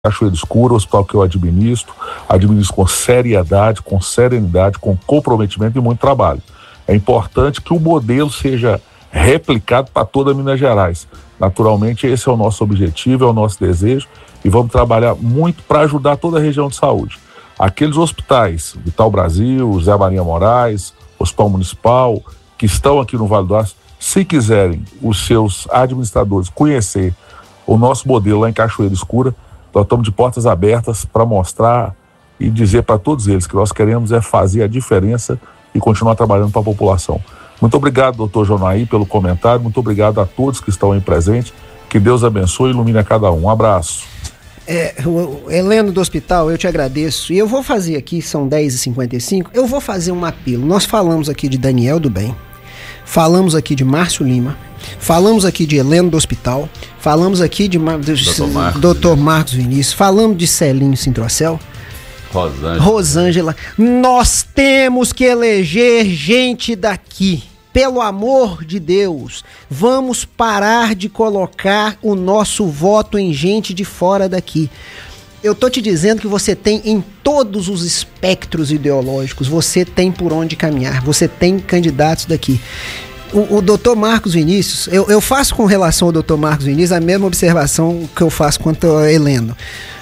Cachoeira Escura, o hospital que eu administro com seriedade, com serenidade, com comprometimento e muito trabalho. É importante que o modelo seja replicado para toda Minas Gerais. Naturalmente, esse é o nosso objetivo, é o nosso desejo, e vamos trabalhar muito para ajudar toda a região de saúde. Aqueles hospitais, Vital Brasil, Zé Maria Moraes, Hospital Municipal, que estão aqui no Vale do Aço, se quiserem os seus administradores conhecer o nosso modelo lá em Cachoeira Escura, nós estamos de portas abertas para mostrar e dizer para todos eles que nós queremos é fazer a diferença e continuar trabalhando para a população. Muito obrigado, doutor Jonaí, pelo comentário, muito obrigado a todos que estão aí presentes, que Deus abençoe e ilumine a cada um. Um abraço. Heleno do hospital, eu te agradeço, e eu vou fazer aqui, são 10h55, eu vou fazer um apelo. Nós falamos aqui de Daniel do Bem, falamos aqui de Márcio Lima, falamos aqui de Heleno do hospital, falamos aqui de Dr. Marcos Vinícius, falamos de Celinho Sintrocel, Rosângela. Nós temos que eleger gente daqui. Pelo amor de Deus, vamos parar de colocar o nosso voto em gente de fora daqui. Eu tô te dizendo que você tem em todos os espectros ideológicos, você tem por onde caminhar, você tem candidatos daqui. O doutor Marcos Vinícius, eu faço com relação ao doutor Marcos Vinícius a mesma observação que eu faço quanto a Heleno.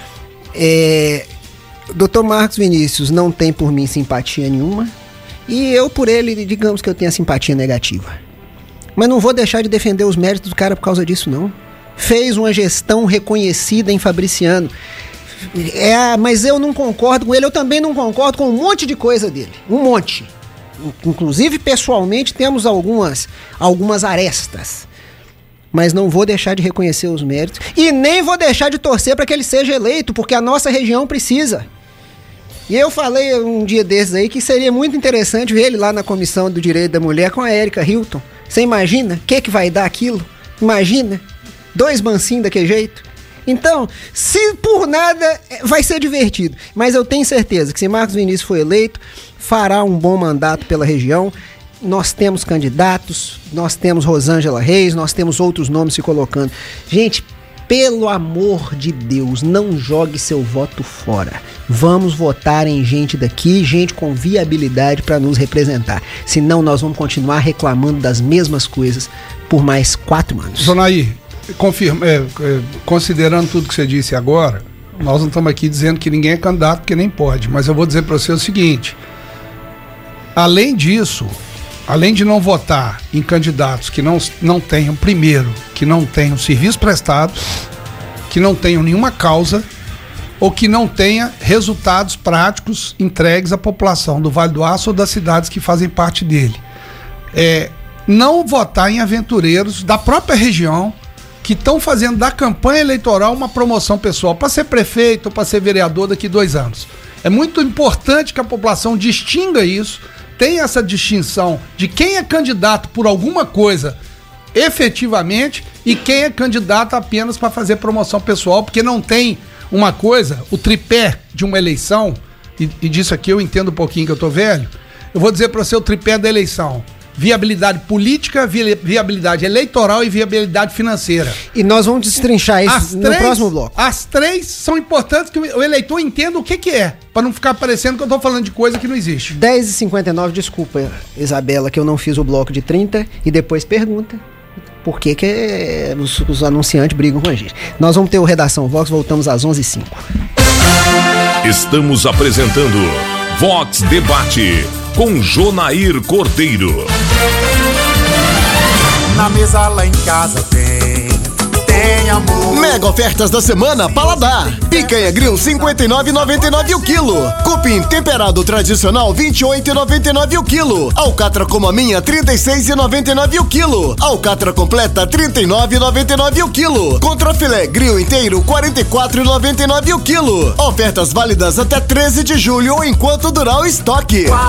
O doutor Marcos Vinícius não tem por mim simpatia nenhuma, e eu por ele, digamos que eu tenha simpatia negativa. Mas não vou deixar de defender os méritos do cara por causa disso, não. Fez uma gestão reconhecida em Fabriciano. Mas eu não concordo com ele, eu também não concordo com um monte de coisa dele. Um monte. Inclusive, pessoalmente, temos algumas arestas. Mas não vou deixar de reconhecer os méritos. E nem vou deixar de torcer para que ele seja eleito, porque a nossa região precisa. E eu falei um dia desses aí que seria muito interessante ver ele lá na Comissão do Direito da Mulher com a Érica Hilton. Você imagina o que vai dar aquilo? Imagina? 2 mansinhos daquele jeito. Então, se por nada, vai ser divertido. Mas eu tenho certeza que se Marcos Vinícius for eleito, fará um bom mandato pela região. Nós temos candidatos, nós temos Rosângela Reis, nós temos outros nomes se colocando. Gente, pelo amor de Deus, não jogue seu voto fora. Vamos votar em gente daqui, gente com viabilidade para nos representar. Senão nós vamos continuar reclamando das mesmas coisas por mais 4 anos. Jonaí, considerando tudo que você disse agora, nós não estamos aqui dizendo que ninguém é candidato, porque nem pode. Mas eu vou dizer para você o seguinte: além disso, além de não votar em candidatos que não tenham, primeiro, que não tenham serviço prestado, que não tenham nenhuma causa, ou que não tenha resultados práticos entregues à população do Vale do Aço ou das cidades que fazem parte dele. Não votar em aventureiros da própria região que estão fazendo da campanha eleitoral uma promoção pessoal para ser prefeito ou para ser vereador daqui 2 anos. É muito importante que a população distinga isso, tenha essa distinção de quem é candidato por alguma coisa efetivamente e quem é candidato apenas para fazer promoção pessoal, porque não tem uma coisa, o tripé de uma eleição, e disso aqui eu entendo um pouquinho que eu tô velho, eu vou dizer para você o tripé da eleição: viabilidade política, viabilidade eleitoral e viabilidade financeira. E nós vamos destrinchar isso no próximo bloco. As 3 são importantes que o eleitor entenda o que é, para não ficar parecendo que eu tô falando de coisa que não existe. 10h59, desculpa, Isabela, que eu não fiz o bloco de 30 e depois pergunta por que os anunciantes brigam com a gente. Nós vamos ter o Redação Vox, voltamos às 11h05. Estamos apresentando Vox Debate com Jonair Cordeiro. Na mesa lá em casa tem amor. Mega ofertas da semana Paladar. Picanha grill 59,99 o quilo. Cupim temperado tradicional 28,99 o quilo. Alcatra como a minha 36,99 o quilo. Alcatra completa 39,99 o quilo. Contrafilé grill inteiro 44,99 o quilo. Ofertas válidas até 13 de julho ou enquanto durar o estoque.